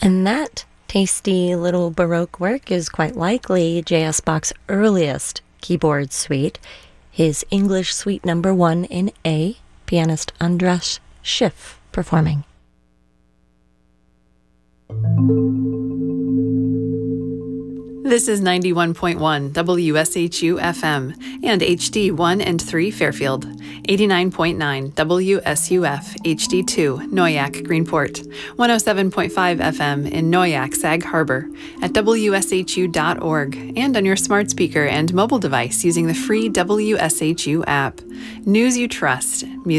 And that tasty little Baroque work is quite likely J.S. Bach's earliest keyboard suite, his English Suite No. 1 in A, pianist Andras Schiff performing. This is 91.1 WSHU FM and HD1 and 3 Fairfield, 89.9 WSUF HD2 Noyak Greenport, 107.5 FM in Noyak Sag Harbor, at WSHU.org, and on your smart speaker and mobile device using the free WSHU app. News you trust. Music